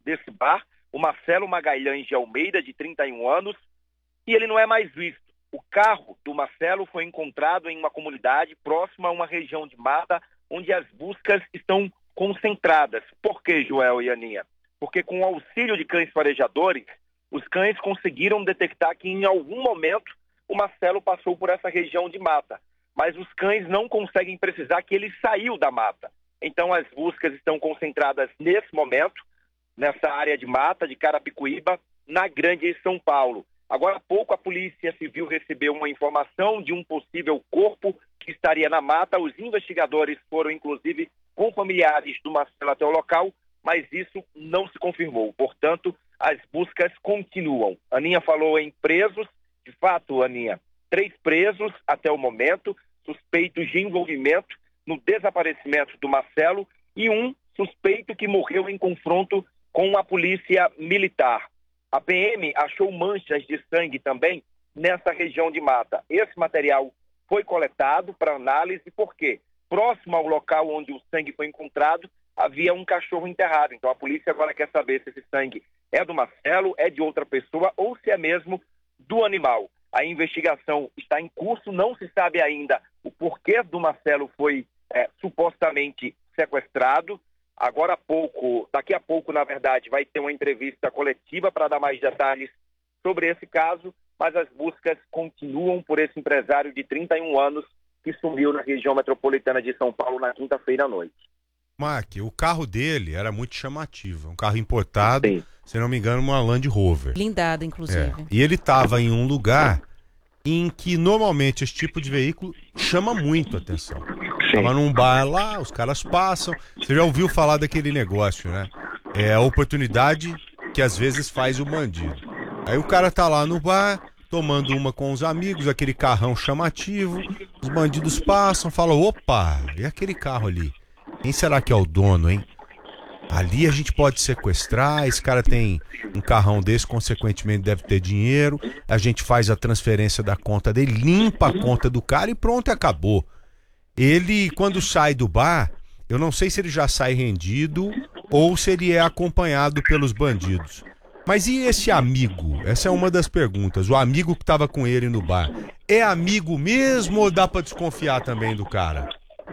desse bar, o Marcelo Magalhães de Almeida, de 31 anos, e ele não é mais visto. O carro do Marcelo foi encontrado em uma comunidade próxima a uma região de mata, onde as buscas estão concentradas. Por quê, Joel e Aninha? Porque com o auxílio de cães farejadores, os cães conseguiram detectar que em algum momento o Marcelo passou por essa região de mata, mas os cães não conseguem precisar que ele saiu da mata. Então as buscas estão concentradas nesse momento, nessa área de mata de Carapicuíba, na Grande São Paulo. Agora há pouco a Polícia Civil recebeu uma informação de um possível corpo que estaria na mata. Os investigadores foram inclusive com familiares do Marcelo até o local, mas isso não se confirmou. Portanto, as buscas continuam. A Aninha falou em presos. De fato, Aninha, 3 presos até o momento, suspeitos de envolvimento no desaparecimento do Marcelo e um suspeito que morreu em confronto com a polícia militar. A PM achou manchas de sangue também nessa região de mata. Esse material foi coletado para análise porque próximo ao local onde o sangue foi encontrado havia um cachorro enterrado. Então a polícia agora quer saber se esse sangue é do Marcelo, é de outra pessoa ou se é mesmo do animal. A investigação está em curso, não se sabe ainda o porquê do Marcelo foi supostamente sequestrado. Agora há pouco, daqui a pouco, na verdade, vai ter uma entrevista coletiva para dar mais detalhes sobre esse caso, mas as buscas continuam por esse empresário de 31 anos que sumiu na região metropolitana de São Paulo na quinta-feira à noite. Mark, o carro dele era muito chamativo, um carro importado, Sim. Se não me engano, uma Land Rover. Blindado, inclusive. E ele estava em um lugar em que normalmente esse tipo de veículo chama muito a atenção. Tava num bar lá, os caras passam. Você já ouviu falar daquele negócio, né? É a oportunidade que às vezes faz o bandido. Aí o cara tá lá no bar, tomando uma com os amigos, aquele carrão chamativo. Os bandidos passam, falam: opa, e aquele carro ali? Quem será que é o dono, hein? Ali a gente pode sequestrar, esse cara tem um carrão desse, consequentemente deve ter dinheiro, a gente faz a transferência da conta dele, limpa a conta do cara e pronto, acabou. Ele, quando sai do bar, eu não sei se ele já sai rendido ou se ele é acompanhado pelos bandidos. Mas e esse amigo? Essa é uma das perguntas. O amigo que estava com ele no bar, é amigo mesmo ou dá pra desconfiar também do cara?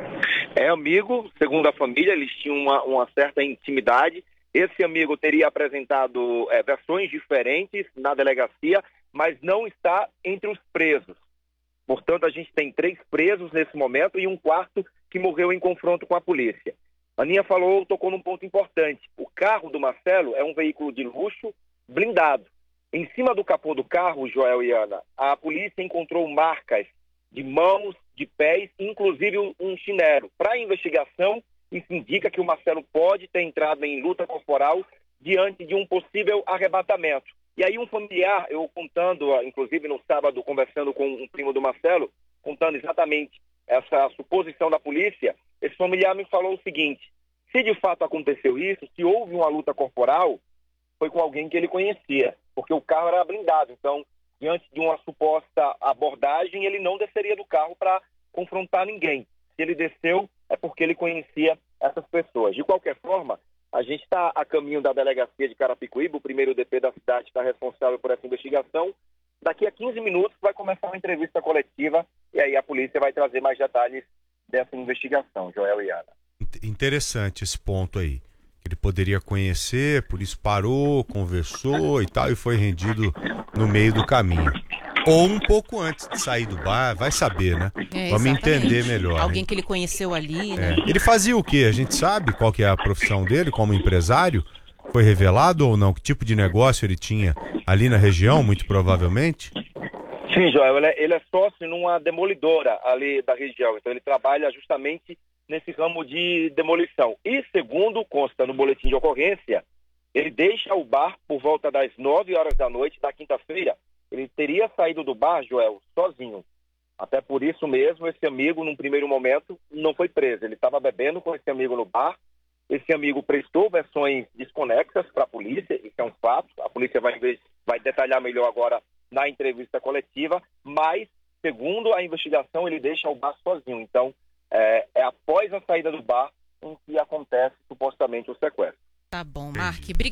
É amigo, segundo a família, eles tinham uma certa intimidade. Esse amigo teria apresentado versões diferentes na delegacia, mas não está entre os presos. Portanto, a gente tem 3 presos nesse momento e um quarto que morreu em confronto com a polícia. A Aninha tocou num ponto importante. O carro do Marcelo é um veículo de luxo blindado. Em cima do capô do carro, Joel e Ana, a polícia encontrou marcas de mãos, de pés, inclusive um chinelo. Para a investigação, isso indica que o Marcelo pode ter entrado em luta corporal diante de um possível arrebatamento. E aí um familiar, eu contando, inclusive no sábado, conversando com um primo do Marcelo, contando exatamente essa suposição da polícia, esse familiar me falou o seguinte: se de fato aconteceu isso, se houve uma luta corporal, foi com alguém que ele conhecia, porque o carro era blindado. Então, diante de uma suposta abordagem, ele não desceria do carro para confrontar ninguém. Se ele desceu, é porque ele conhecia essas pessoas. De qualquer forma, a gente está a caminho da delegacia de Carapicuíba, o primeiro DP da cidade está responsável por essa investigação. Daqui a 15 minutos vai começar uma entrevista coletiva e aí a polícia vai trazer mais detalhes dessa investigação, Joel e Ana. Interessante esse ponto aí. Ele poderia conhecer, por isso parou, conversou e tal, e foi rendido no meio do caminho. Ou um pouco antes de sair do bar, vai saber, né? Vamos entender melhor. Alguém hein? que ele conheceu ali, né? Ele fazia o quê? A gente sabe qual que é a profissão dele como empresário? Foi revelado ou não? Que tipo de negócio ele tinha ali na região, muito provavelmente? Sim, Joel, ele é sócio numa demolidora ali da região, então ele trabalha justamente nesse ramo de demolição. E segundo consta no boletim de ocorrência, ele deixa o bar por volta das 9 horas da noite da quinta-feira. Ele teria saído do bar, Joel, sozinho. Até por isso mesmo, esse amigo, num primeiro momento, não foi preso. Ele estava bebendo com esse amigo no bar. Esse amigo prestou versões desconexas para a polícia, isso é um fato. A polícia vai detalhar melhor agora na entrevista coletiva, mas, segundo a investigação, ele deixa o bar sozinho. Então, é após a saída do bar em que acontece supostamente o sequestro. Tá bom, Mark.